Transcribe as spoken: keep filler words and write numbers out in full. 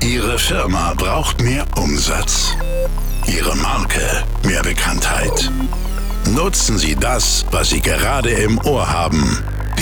Ihre Firma braucht mehr Umsatz. Ihre Marke mehr Bekanntheit. Nutzen Sie das, was Sie gerade im Ohr haben.